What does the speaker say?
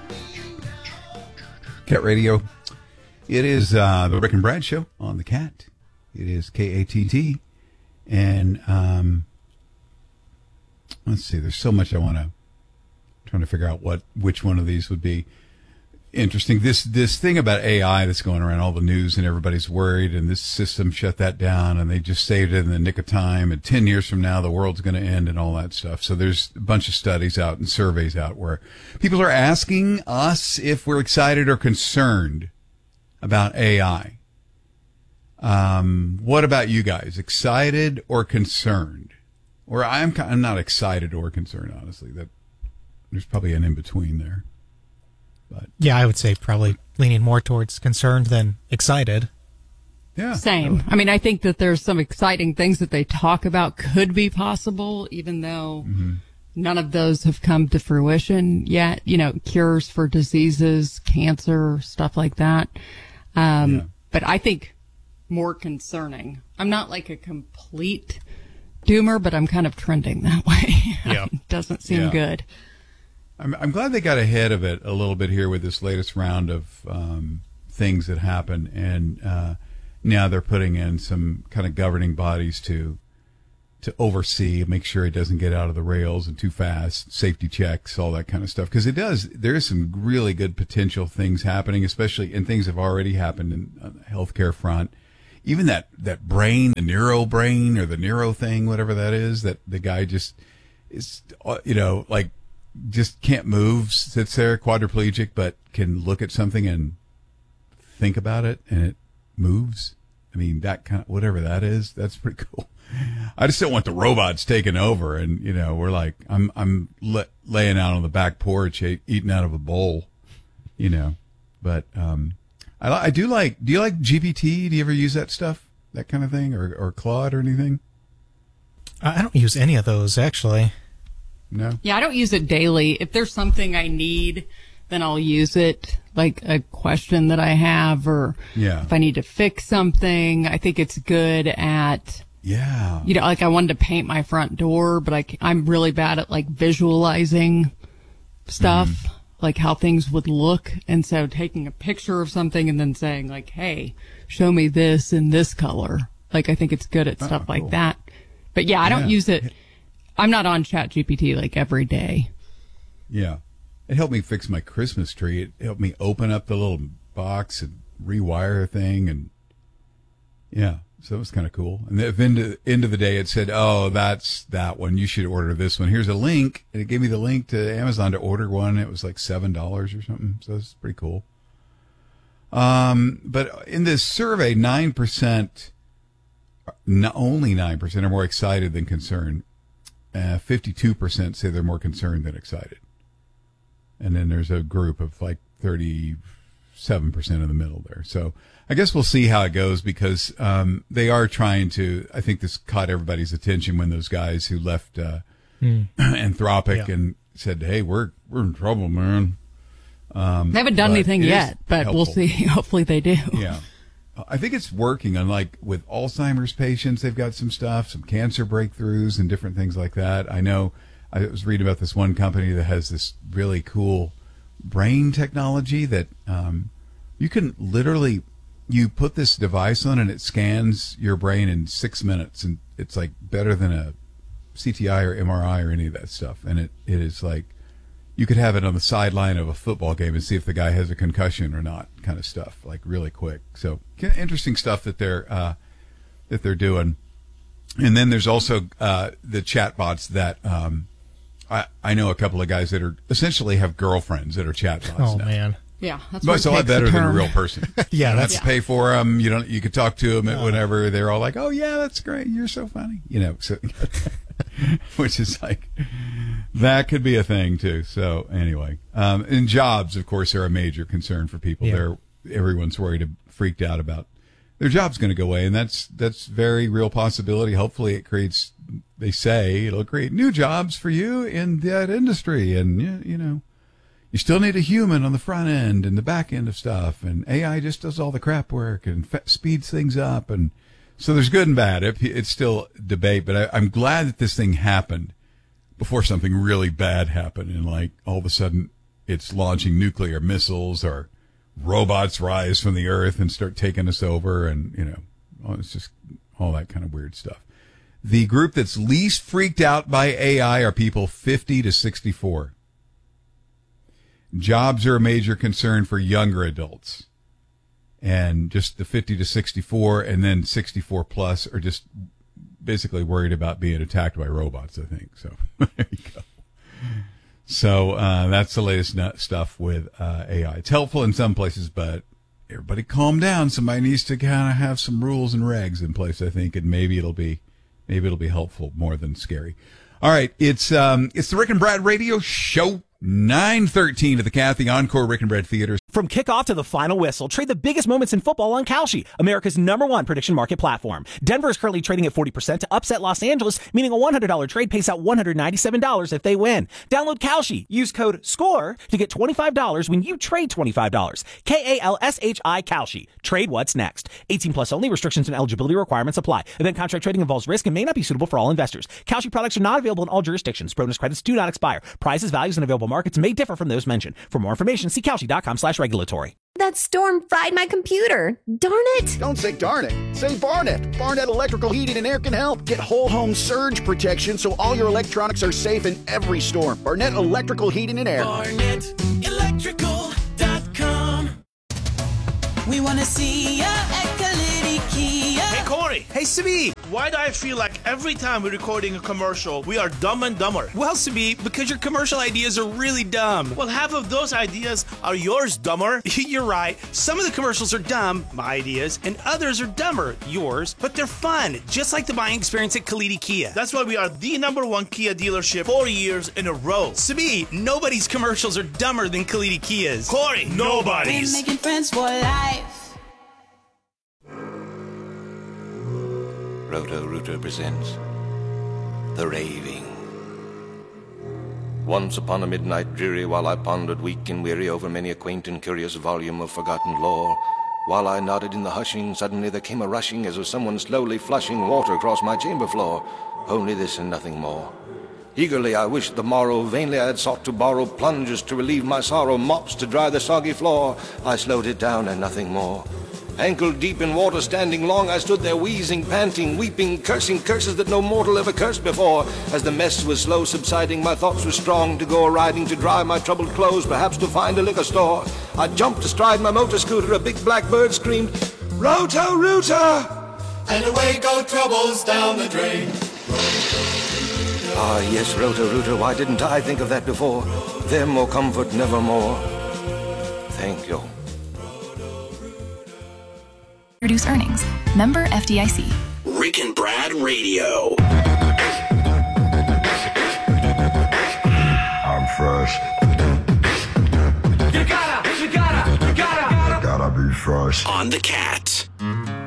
Cat Radio. It is the Rick and Brad Show on the Cat. It is KATT. And let's see, there's so much I want to trying to figure out which one of these would be interesting. This thing about AI that's going around all the news and everybody's worried, and this system shut that down and they just saved it in the nick of time, and 10 years from now the world's going to end and all that stuff. So there's a bunch of studies out and surveys out where people are asking us if we're excited or concerned about AI. What about you guys? Excited or concerned? Or I'm not excited or concerned, honestly. That there's probably an in-between there. But yeah, I would say probably leaning more towards concerned than excited. Yeah. Same. I mean, I think that there's some exciting things that they talk about could be possible, even though none of those have come to fruition yet. You know, cures for diseases, cancer, stuff like that. But I think more concerning. I'm not like a complete doomer, but I'm kind of trending that way. Yeah. Doesn't seem good. I'm glad they got ahead of it a little bit here with this latest round of things that happened, and now they're putting in some kind of governing bodies to oversee, make sure it doesn't get out of the rails and too fast, safety checks, all that kind of stuff. Because there is some really good potential things happening, especially, and things have already happened on the healthcare front. Even that brain, the neuro brain or the neuro thing, whatever that is, that the guy just is, like, just can't move, sits there quadriplegic, but can look at something and think about it and it moves. I mean, that kind of, whatever that is, that's pretty cool. I just don't want the robots taking over. And, we're like, I'm laying out on the back porch, eating out of a bowl, but, I do you like GPT? Do you ever use that stuff, that kind of thing, or Claude or anything? I don't use any of those, actually. No? Yeah, I don't use it daily. If there's something I need, then I'll use it, like a question that I have, or if I need to fix something. I think it's good at, like I wanted to paint my front door, but I'm really bad at like visualizing stuff, like how things would look. And so taking a picture of something and then saying like, hey, show me this in this color. Like, I think it's good at stuff like that. But yeah, I don't use it. I'm not on ChatGPT like every day. Yeah. It helped me fix my Christmas tree. It helped me open up the little box and rewire a thing. And so it was kind of cool. And at the end of the day, it said, oh, that's that one. You should order this one. Here's a link. And it gave me the link to Amazon to order one. It was like $7 or something. So it's pretty cool. But in this survey, 9%, only 9% are more excited than concerned. 52% say they're more concerned than excited. And then there's a group of like 37% in the middle there. So I guess we'll see how it goes, because they are trying to, I think this caught everybody's attention when those guys who left Anthropic and said, hey, we're in trouble, man. They haven't done anything yet, but helpful. We'll see. Hopefully they do. Yeah. I think it's working on, like, with Alzheimer's patients. They've got some stuff, some cancer breakthroughs and different things like that. I know I was reading about this one company that has this really cool brain technology that you can literally, you put this device on and it scans your brain in 6 minutes, and it's like better than a CTI or MRI or any of that stuff. And it is like, you could have it on the sideline of a football game and see if the guy has a concussion or not, kind of stuff, like really quick. So interesting stuff that they're doing. And then there's also the chatbots that I know a couple of guys that are essentially have girlfriends that are chatbots now. Oh man. Yeah, that's but it's a lot better than a real person. Yeah, you have to pay for them. You could talk to them whenever. They're all like, "Oh yeah, that's great. You're so funny." So, which is like, that could be a thing too. So anyway, and jobs, of course, are a major concern for people. Yeah. Everyone's freaked out about their job's going to go away, and that's very real possibility. Hopefully, they say it'll create new jobs for you in that industry, and you still need a human on the front end and the back end of stuff, and AI just does all the crap work and speeds things up. And so there's good and bad. It's still debate, but I'm glad that this thing happened before something really bad happened. And like all of a sudden it's launching nuclear missiles or robots rise from the earth and start taking us over, and it's just all that kind of weird stuff. The group that's least freaked out by AI are people 50 to 64. Jobs are a major concern for younger adults, and just the 50 to 64 and then 64 plus are just basically worried about being attacked by robots, I think. So there you go. So that's the latest stuff with AI. It's helpful in some places, but everybody calm down. Somebody needs to kind of have some rules and regs in place, I think, and maybe it'll be helpful more than scary. All right, it's the Rick and Brad Radio Show. 9:13 at the Cathy Encore Rick and Brad Theater. From kickoff to the final whistle, trade the biggest moments in football on Kalshi, America's #1 prediction market platform. Denver is currently trading at 40% to upset Los Angeles, meaning a $100 trade pays out $197 if they win. Download Kalshi. Use code SCORE to get $25 when you trade $25. KALSHI Kalshi. Trade what's next. 18 plus only. Restrictions and eligibility requirements apply. Event contract trading involves risk and may not be suitable for all investors. Kalshi products are not available in all jurisdictions. Bonus credits do not expire. Prices, values, and available markets may differ from those mentioned. For more information, see Kalshi.com/regulatory. That storm fried my computer. Darn it. Don't say darn it. Say Barnett. Barnett Electrical Heating and Air can help. Get whole home surge protection so all your electronics are safe in every storm. Barnett Electrical Heating and Air. BarnettElectrical.com. We want to see ya at Kalidi Kia. Hey, Corey. Hey, Sabi. Why do I feel like every time we're recording a commercial, we are dumb and dumber? Well, Sabi, because your commercial ideas are really dumb. Well, half of those ideas are yours, dumber. You're right. Some of the commercials are dumb, my ideas, and others are dumber, yours, but they're fun, just like the buying experience at Kalidi Kia. That's why we are the #1 Kia dealership 4 years in a row. Sabi, nobody's commercials are dumber than Kalidi Kia's. Corey, nobody's. We're making friends for life. Roto-Rooter presents The Raving. Once upon a midnight dreary, while I pondered weak and weary over many a quaint and curious volume of forgotten lore, while I nodded in the hushing, suddenly there came a rushing as of someone slowly flushing water across my chamber floor. Only this and nothing more. Eagerly I wished the morrow, vainly I had sought to borrow plungers to relieve my sorrow, mops to dry the soggy floor. I slowed it down and nothing more. Ankle deep in water, standing long, I stood there wheezing, panting, weeping, cursing curses that no mortal ever cursed before. As the mess was slow subsiding, my thoughts were strong to go a-riding, to dry my troubled clothes, perhaps to find a liquor store. I jumped astride my motor scooter, a big black bird screamed, Roto-Rooter! And away go troubles down the drain. Ah, yes, Roto-Rooter, why didn't I think of that before? Them or comfort nevermore. Thank you. Reduce earnings. Member FDIC. Rick and Brad Radio. I'm fresh. You gotta be fresh. On the Cat.